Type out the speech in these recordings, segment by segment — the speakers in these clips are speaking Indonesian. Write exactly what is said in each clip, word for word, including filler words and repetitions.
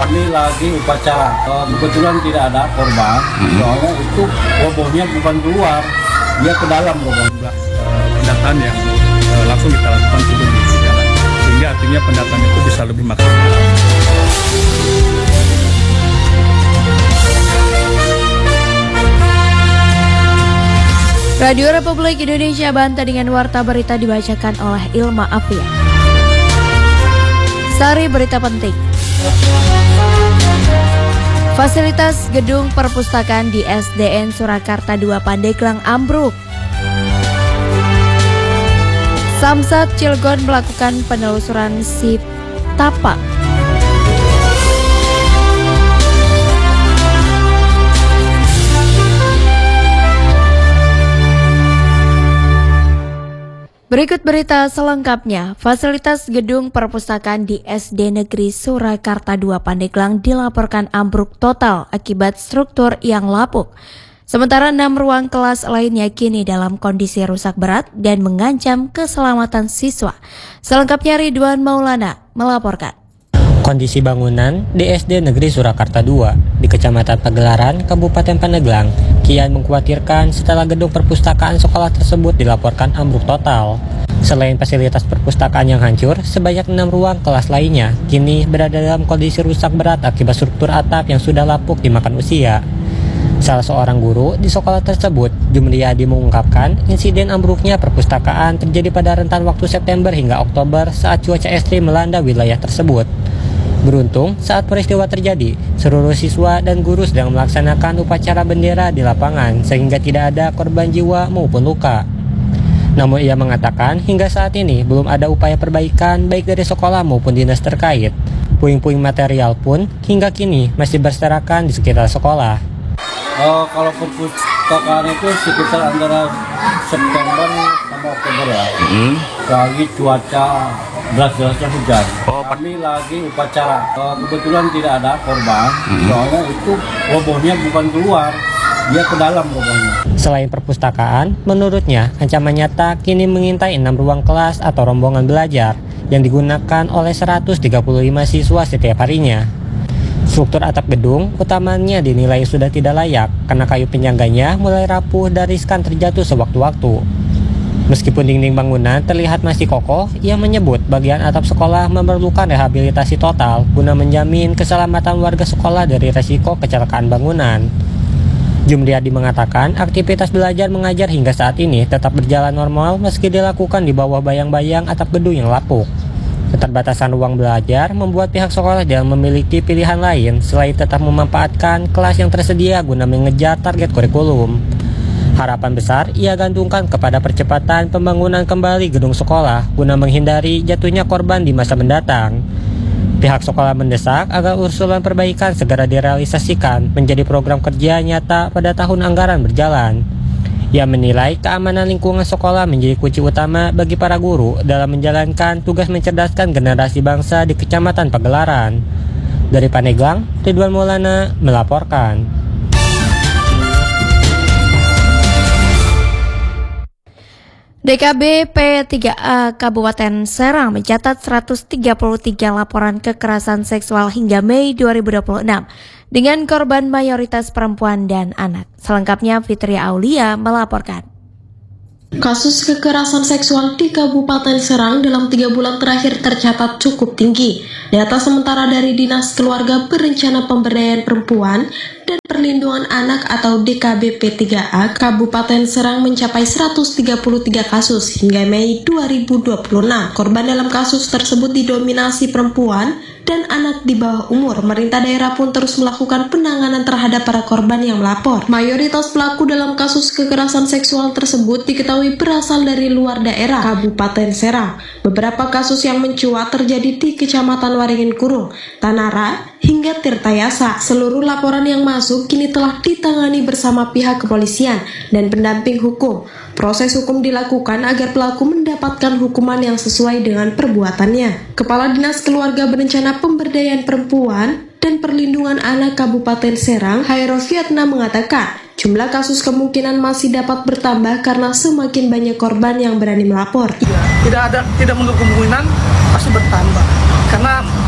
Kami lagi upacara, uh, kebetulan tidak ada korban, hmm. soalnya itu robohnya bukan keluar, dia ke dalam roboh. Uh, pendataan yang uh, langsung kita lakukan turun di jalan, sehingga artinya pendataan itu bisa lebih maksimal. Radio Republik Indonesia Banten dengan warta berita dibacakan oleh Ilma Afia. Sari berita penting. Fasilitas gedung perpustakaan di S D N Surakarta dua Pandeglang ambruk. Samsat Cilegon melakukan penelusuran si tapak. Berikut berita selengkapnya. Fasilitas gedung perpustakaan di S D Negeri Surakarta dua Pandeglang dilaporkan ambruk total akibat struktur yang lapuk. Sementara enam ruang kelas lainnya kini dalam kondisi rusak berat dan mengancam keselamatan siswa. Selengkapnya Ridwan Maulana melaporkan. Kondisi bangunan di S D Negeri Surakarta dua di Kecamatan Pagelaran, Kabupaten Pandeglang kian mengkhawatirkan setelah gedung perpustakaan sekolah tersebut dilaporkan ambruk total. Selain fasilitas perpustakaan yang hancur, sebanyak enam ruang kelas lainnya kini berada dalam kondisi rusak berat akibat struktur atap yang sudah lapuk dimakan usia. Salah seorang guru di sekolah tersebut, Jumriyadi, mengungkapkan insiden ambruknya perpustakaan terjadi pada rentan waktu September hingga Oktober saat cuaca ekstrim melanda wilayah tersebut. Beruntung, saat peristiwa terjadi, seluruh siswa dan guru sedang melaksanakan upacara bendera di lapangan sehingga tidak ada korban jiwa maupun luka. Namun ia mengatakan hingga saat ini belum ada upaya perbaikan baik dari sekolah maupun dinas terkait. Puing-puing material pun hingga kini masih berserakan di sekitar sekolah. Uh, kalau perpustakaan itu sekitar antara September sama Oktober ya. Mm-hmm. Lagi cuaca deras-derasnya hujan. Oh, kami lagi upacara. Uh, kebetulan tidak ada korban, mm-hmm. soalnya itu robohnya bukan keluar, dia ke dalam robohnya. Selain perpustakaan, menurutnya ancaman nyata kini mengintai enam ruang kelas atau rombongan belajar yang digunakan oleh seratus tiga puluh lima siswa setiap harinya. Struktur atap gedung utamanya dinilai sudah tidak layak karena kayu penyangganya mulai rapuh dan riskan terjatuh sewaktu-waktu. Meskipun dinding bangunan terlihat masih kokoh, ia menyebut bagian atap sekolah memerlukan rehabilitasi total guna menjamin keselamatan warga sekolah dari resiko kecelakaan bangunan. Jumriyadi mengatakan aktivitas belajar mengajar hingga saat ini tetap berjalan normal meski dilakukan di bawah bayang-bayang atap gedung yang lapuk. Keterbatasan ruang belajar membuat pihak sekolah tidak memiliki pilihan lain selain tetap memanfaatkan kelas yang tersedia guna mengejar target kurikulum. Harapan besar ia gantungkan kepada percepatan pembangunan kembali gedung sekolah guna menghindari jatuhnya korban di masa mendatang. Pihak sekolah mendesak agar usulan perbaikan segera direalisasikan menjadi program kerja nyata pada tahun anggaran berjalan. Ia menilai keamanan lingkungan sekolah menjadi kunci utama bagi para guru dalam menjalankan tugas mencerdaskan generasi bangsa di Kecamatan Pagelaran. Dari Pandeglang, Ridwan Maulana melaporkan. D K B P tiga A Kabupaten Serang mencatat seratus tiga puluh tiga laporan kekerasan seksual hingga Mei dua ribu dua puluh enam dengan korban mayoritas perempuan dan anak. Selengkapnya Fitria Aulia melaporkan. Kasus kekerasan seksual di Kabupaten Serang dalam tiga bulan terakhir tercatat cukup tinggi. Data sementara dari Dinas Keluarga Berencana Pemberdayaan Perempuan dan Perlindungan Anak atau D K B P tiga A Kabupaten Serang mencapai seratus tiga puluh tiga kasus hingga Mei dua ribu dua puluh enam. Korban dalam kasus tersebut didominasi perempuan dan anak di bawah umur. Pemerintah daerah pun terus melakukan penanganan terhadap para korban yang melapor. Mayoritas pelaku dalam kasus kekerasan seksual tersebut diketahui berasal dari luar daerah Kabupaten Serang. Beberapa kasus yang mencuat terjadi di Kecamatan Waringin Kurung, Tanara, hingga Tirtayasa. Seluruh laporan yang masuk kini telah ditangani bersama pihak kepolisian dan pendamping hukum. Proses hukum dilakukan agar pelaku mendapatkan hukuman yang sesuai dengan perbuatannya. Kepala Dinas Keluarga Berencana Pemberdayaan Perempuan dan Perlindungan Anak Kabupaten Serang, Hairofiatna, mengatakan jumlah kasus kemungkinan masih dapat bertambah karena semakin banyak korban yang berani melapor. Tidak ada, tidak menutup kemungkinan pasti bertambah karena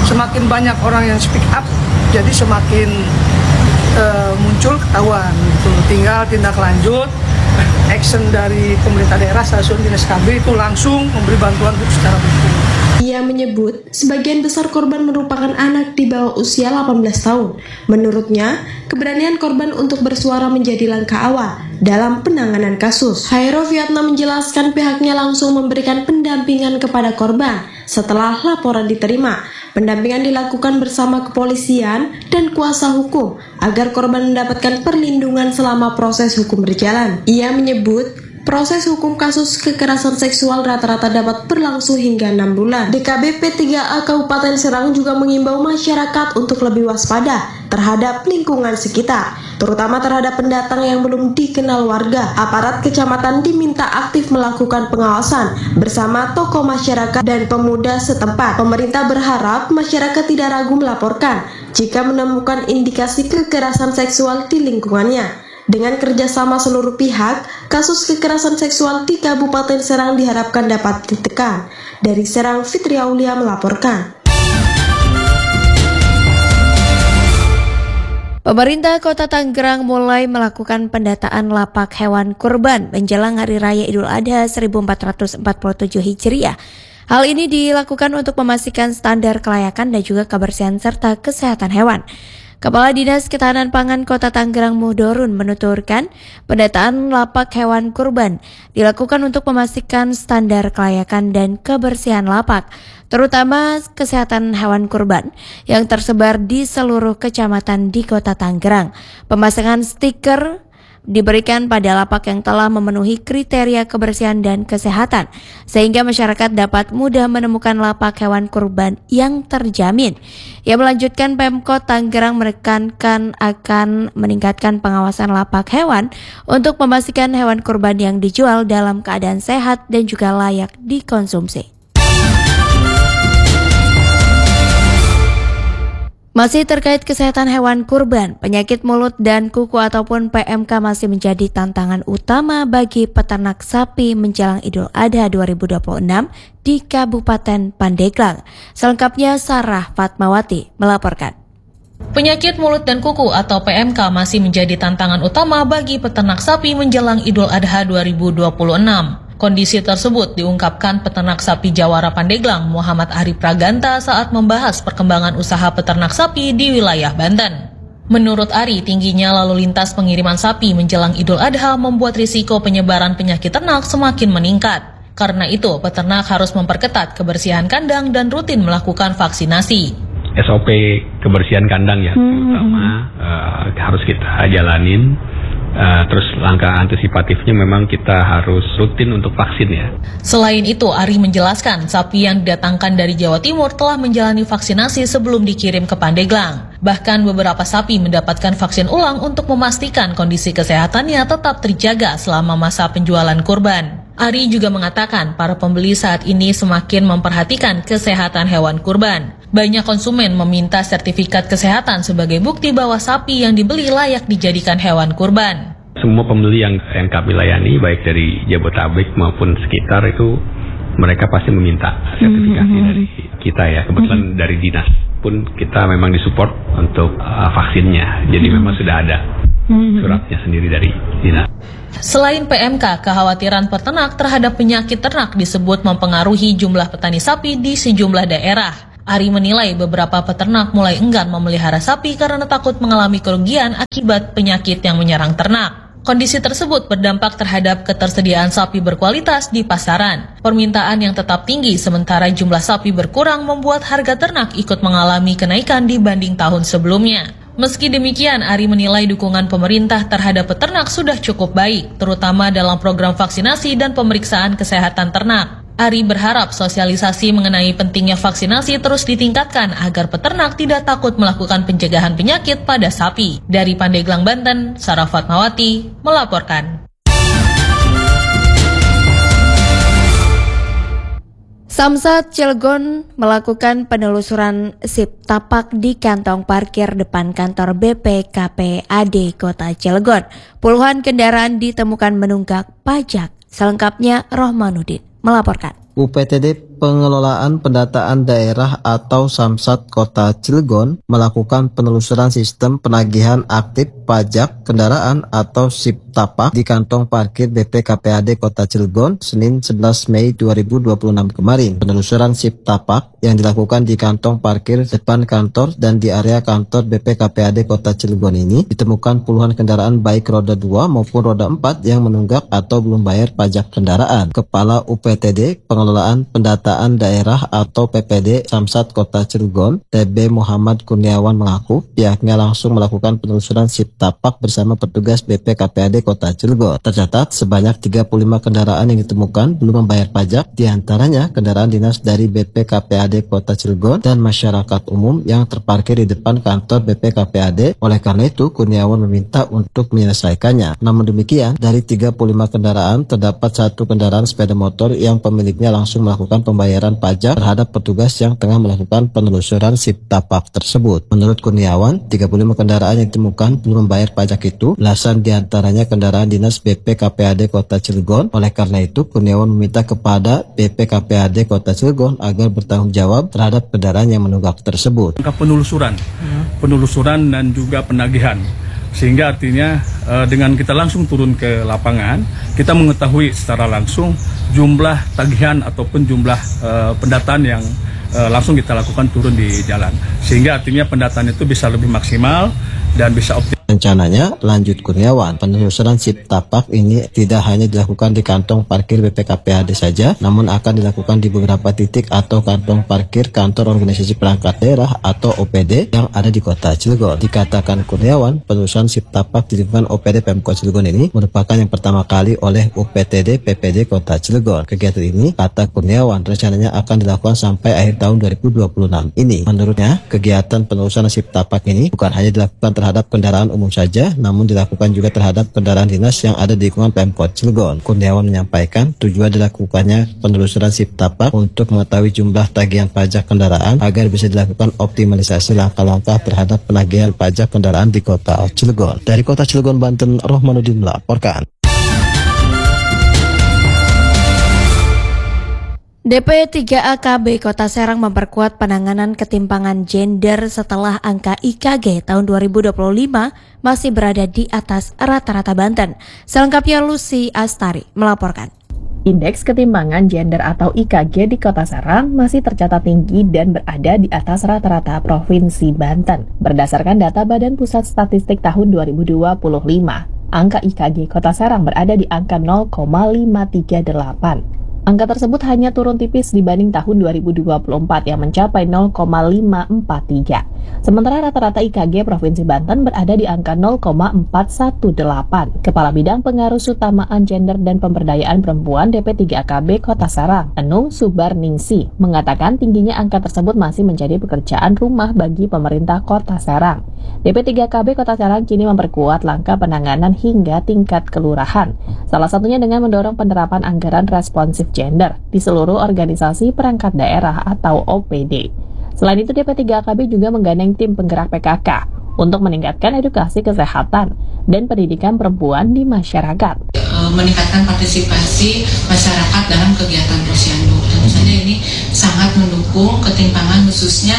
semakin banyak orang yang speak up, jadi semakin uh, muncul ketahuan. Gitu. Tinggal tindak lanjut, action dari pemerintah daerah, stasiun dinas K B itu langsung memberi bantuan untuk secara hukum. Ia menyebut sebagian besar korban merupakan anak di bawah usia delapan belas tahun. Menurutnya, keberanian korban untuk bersuara menjadi langkah awal dalam penanganan kasus. Hairo Vietnam menjelaskan pihaknya langsung memberikan pendampingan kepada korban setelah laporan diterima. Pendampingan dilakukan bersama kepolisian dan kuasa hukum agar korban mendapatkan perlindungan selama proses hukum berjalan. Ia menyebut proses hukum kasus kekerasan seksual rata-rata dapat berlangsung hingga enam bulan. D K B P tiga A Kabupaten Serang juga mengimbau masyarakat untuk lebih waspada terhadap lingkungan sekitar, terutama terhadap pendatang yang belum dikenal warga. Aparat kecamatan diminta aktif melakukan pengawasan bersama tokoh masyarakat dan pemuda setempat. Pemerintah berharap masyarakat tidak ragu melaporkan jika menemukan indikasi kekerasan seksual di lingkungannya. Dengan kerjasama seluruh pihak, kasus kekerasan seksual di Kabupaten Serang diharapkan dapat ditekan. Dari Serang, Fitri Aulia melaporkan. Pemerintah Kota Tangerang mulai melakukan pendataan lapak hewan kurban menjelang Hari Raya Idul Adha seribu empat ratus empat puluh tujuh Hijriah. Hal ini dilakukan untuk memastikan standar kelayakan dan juga kebersihan serta kesehatan hewan. Kepala Dinas Ketahanan Pangan Kota Tangerang Muhdorun menuturkan pendataan lapak hewan kurban dilakukan untuk memastikan standar kelayakan dan kebersihan lapak, terutama kesehatan hewan kurban yang tersebar di seluruh kecamatan di Kota Tangerang. Pemasangan stiker diberikan pada lapak yang telah memenuhi kriteria kebersihan dan kesehatan, sehingga masyarakat dapat mudah menemukan lapak hewan kurban yang terjamin. Ia melanjutkan Pemkot Tangerang menekankan akan meningkatkan pengawasan lapak hewan untuk memastikan hewan kurban yang dijual dalam keadaan sehat dan juga layak dikonsumsi. Masih terkait kesehatan hewan kurban, penyakit mulut dan kuku ataupun P M K masih menjadi tantangan utama bagi peternak sapi menjelang Idul Adha dua ribu dua puluh enam di Kabupaten Pandeglang. Selengkapnya Sarah Fatmawati melaporkan. Penyakit mulut dan kuku atau P M K masih menjadi tantangan utama bagi peternak sapi menjelang Idul Adha dua ribu dua puluh enam. Kondisi tersebut diungkapkan peternak sapi Jawara Pandeglang Muhammad Ari Praganta saat membahas perkembangan usaha peternak sapi di wilayah Banten. Menurut Ari, tingginya lalu lintas pengiriman sapi menjelang Idul Adha membuat risiko penyebaran penyakit ternak semakin meningkat. Karena itu, peternak harus memperketat kebersihan kandang dan rutin melakukan vaksinasi. S O P kebersihan kandang ya, terutama uh, harus kita jalanin. Uh, terus langkah antisipatifnya memang kita harus rutin untuk vaksin ya. Selain itu, Ari menjelaskan sapi yang didatangkan dari Jawa Timur telah menjalani vaksinasi sebelum dikirim ke Pandeglang. Bahkan beberapa sapi mendapatkan vaksin ulang untuk memastikan kondisi kesehatannya tetap terjaga selama masa penjualan kurban. Ari juga mengatakan para pembeli saat ini semakin memperhatikan kesehatan hewan kurban. Banyak konsumen meminta sertifikat kesehatan sebagai bukti bahwa sapi yang dibeli layak dijadikan hewan kurban. Semua pembeli yang, yang kami layani, baik dari Jabodetabek maupun sekitar, itu mereka pasti meminta sertifikasi mm-hmm. dari kita ya. Kebetulan mm-hmm. dari dinas pun kita memang disupport untuk uh, vaksinnya. Jadi mm-hmm. memang sudah ada suratnya sendiri dari dinas. Selain P M K, kekhawatiran peternak terhadap penyakit ternak disebut mempengaruhi jumlah petani sapi di sejumlah daerah. Ari menilai beberapa peternak mulai enggan memelihara sapi karena takut mengalami kerugian akibat penyakit yang menyerang ternak. Kondisi tersebut berdampak terhadap ketersediaan sapi berkualitas di pasaran. Permintaan yang tetap tinggi sementara jumlah sapi berkurang membuat harga ternak ikut mengalami kenaikan dibanding tahun sebelumnya. Meski demikian, Ari menilai dukungan pemerintah terhadap peternak sudah cukup baik, terutama dalam program vaksinasi dan pemeriksaan kesehatan ternak. Ari berharap sosialisasi mengenai pentingnya vaksinasi terus ditingkatkan agar peternak tidak takut melakukan pencegahan penyakit pada sapi. Dari Pandeglang, Banten, Sarah Fatmawati melaporkan. Samsat Cilegon melakukan penelusuran sip tapak di kantong parkir depan kantor B P K P A D Kota Cilegon. Puluhan kendaraan ditemukan menunggak pajak. Selengkapnya Rohmanuddin melaporkan. U P T D Pengelolaan Pendataan Daerah atau Samsat Kota Cilegon melakukan penelusuran sistem penagihan aktif pajak kendaraan atau SIPTAPAK di kantong parkir B P K P A D Kota Cilegon Senin sebelas Mei dua ribu dua puluh enam kemarin. Penelusuran SIPTAPAK yang dilakukan di kantong parkir depan kantor dan di area kantor B P K P A D Kota Cilegon ini ditemukan puluhan kendaraan baik roda dua maupun roda empat yang menunggak atau belum bayar pajak kendaraan. Kepala U P T D Pengelolaan Pendataan Daerah atau P P D Samsat Kota Cilegon, T B Muhammad Kurniawan mengaku pihaknya langsung melakukan penelusuran SIPTAPAK bersama petugas B P K P A D Kota Cilegon. Tercatat sebanyak tiga puluh lima kendaraan yang ditemukan belum membayar pajak, diantaranya kendaraan dinas dari B P K P A D Kota Cilegon dan masyarakat umum yang terparkir di depan kantor B P K P A D. Oleh karena itu, Kurniawan meminta untuk menyelesaikannya. Namun demikian, dari tiga puluh lima kendaraan terdapat satu kendaraan sepeda motor yang pemiliknya langsung melakukan pembayaran pajak terhadap petugas yang tengah melakukan penelusuran SIPTAPAK tersebut. Menurut Kurniawan, tiga puluh lima kendaraan yang ditemukan belum membayar pajak itu, belasan diantaranya kendaraan dinas B P K P A D Kota Cilegon. Oleh karena itu, Kurniawan meminta kepada B P K P A D Kota Cilegon agar bertanggung jawab terhadap kendaraan yang menunggak tersebut. Angka penelusuran, penelusuran dan juga penagihan. Sehingga artinya eh, dengan kita langsung turun ke lapangan, kita mengetahui secara langsung jumlah tagihan ataupun jumlah eh, pendataan yang eh, langsung kita lakukan turun di jalan. Sehingga artinya pendataan itu bisa lebih maksimal dan bisa optimal. Rencananya, lanjut Kurniawan, penelusuran SIPTAPAK ini tidak hanya dilakukan di kantong parkir B P K P A D saja, namun akan dilakukan di beberapa titik atau kantong parkir kantor organisasi perangkat daerah atau O P D yang ada di Kota Cilegon. Dikatakan Kurniawan, penelusuran SIPTAPAK di lingkungan O P D Pemkot Cilegon ini merupakan yang pertama kali oleh U P T D P P D Kota Cilegon. Kegiatan ini, kata Kurniawan, rencananya akan dilakukan sampai akhir tahun dua ribu dua puluh enam ini. Menurutnya, kegiatan penelusuran SIPTAPAK ini bukan hanya dilakukan terhadap kendaraan umum saja, namun dilakukan juga terhadap kendaraan dinas yang ada di lingkungan Pemkot Cilegon. Kurniawan menyampaikan tujuan dilakukannya penelusuran SIPTAPAK untuk mengetahui jumlah tagihan pajak kendaraan agar bisa dilakukan optimalisasi langkah-langkah terhadap penagihan pajak kendaraan di Kota Cilegon. Dari Kota Cilegon, Banten, Rohmanuddin melaporkan. D P tiga A K B Kota Serang memperkuat penanganan ketimpangan gender setelah angka I K G tahun dua ribu dua puluh lima masih berada di atas rata-rata Banten. Selengkapnya Lucy Astari melaporkan. Indeks ketimpangan gender atau I K G di Kota Serang masih tercatat tinggi dan berada di atas rata-rata Provinsi Banten. Berdasarkan data Badan Pusat Statistik tahun dua ribu dua puluh lima, angka I K G Kota Serang berada di angka nol koma lima tiga delapan. Angka tersebut hanya turun tipis dibanding tahun dua ribu dua puluh empat yang mencapai nol koma lima empat tiga. Sementara rata-rata I K G Provinsi Banten berada di angka nol koma empat satu delapan. Kepala Bidang Pengarus Utamaan Gender dan Pemberdayaan Perempuan D P tiga A K B Kota Serang, Enung Subarningsi, mengatakan tingginya angka tersebut masih menjadi pekerjaan rumah bagi pemerintah Kota Serang. D P tiga A K B Kota Serang kini memperkuat langkah penanganan hingga tingkat kelurahan. Salah satunya dengan mendorong penerapan anggaran responsif gender di seluruh organisasi perangkat daerah atau O P D. Selain itu, D P tiga A K B juga menggandeng tim penggerak P K K untuk meningkatkan edukasi kesehatan dan pendidikan perempuan di masyarakat. Meningkatkan partisipasi masyarakat dalam kegiatan posyandu. Tentu saja ini sangat mendukung ketimpangan khususnya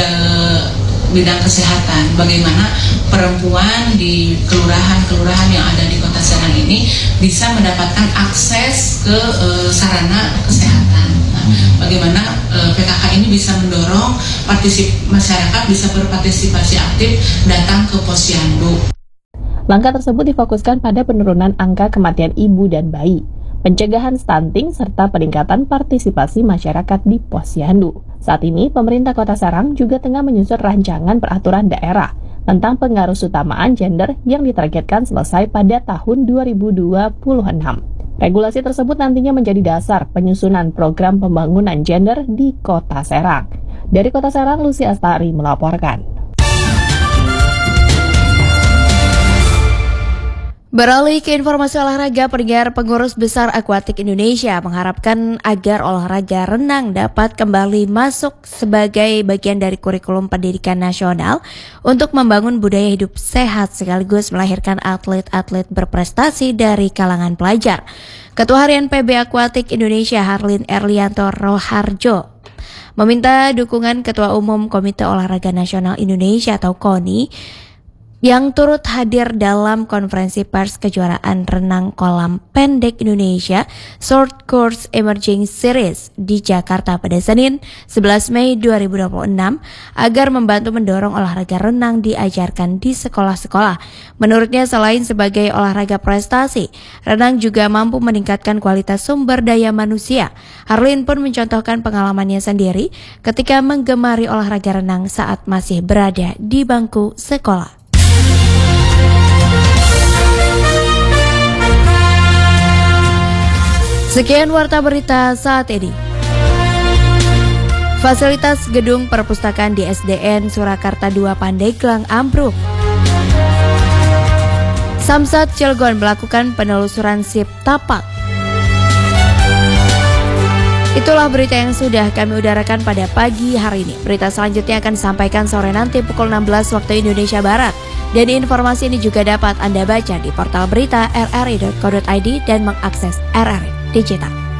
bidang kesehatan. Bagaimana perempuan di kelurahan-kelurahan yang ada di Kota Serang ini bisa mendapatkan akses ke uh, sarana kesehatan. Nah, bagaimana uh, P K K ini bisa mendorong partisip masyarakat bisa berpartisipasi aktif datang ke posyandu. Langkah tersebut difokuskan pada penurunan angka kematian ibu dan bayi, pencegahan stunting, serta peningkatan partisipasi masyarakat di posyandu. Saat ini, pemerintah Kota Serang juga tengah menyusun rancangan peraturan daerah tentang pengarusutamaan gender yang ditargetkan selesai pada tahun dua ribu dua puluh enam. Regulasi tersebut nantinya menjadi dasar penyusunan program pembangunan gender di Kota Serang. Dari Kota Serang, Lucy Astari melaporkan. Beralih ke informasi olahraga, pendengar, Pengurus Besar Akuatik Indonesia mengharapkan agar olahraga renang dapat kembali masuk sebagai bagian dari kurikulum pendidikan nasional untuk membangun budaya hidup sehat sekaligus melahirkan atlet-atlet berprestasi dari kalangan pelajar. Ketua Harian P B Akuatik Indonesia Harlin Erlianto Roharjo meminta dukungan Ketua Umum Komite Olahraga Nasional Indonesia atau KONI yang turut hadir dalam konferensi pers kejuaraan renang kolam pendek Indonesia Short Course Emerging Series di Jakarta pada Senin sebelas Mei dua ribu dua puluh enam agar membantu mendorong olahraga renang diajarkan di sekolah-sekolah. Menurutnya, selain sebagai olahraga prestasi, renang juga mampu meningkatkan kualitas sumber daya manusia. Harlin pun mencontohkan pengalamannya sendiri ketika menggemari olahraga renang saat masih berada di bangku sekolah. Sekian warta berita saat ini. Fasilitas gedung perpustakaan di S D N Surakarta dua Pandeglang ambruk. Samsat Cilegon melakukan penelusuran sip tapak. Itulah berita yang sudah kami udarakan pada pagi hari ini. Berita selanjutnya akan disampaikan sore nanti pukul enam belas waktu Indonesia Barat. Dan informasi ini juga dapat Anda baca di portal berita r r i dot co dot i d dan mengakses R R I Digital.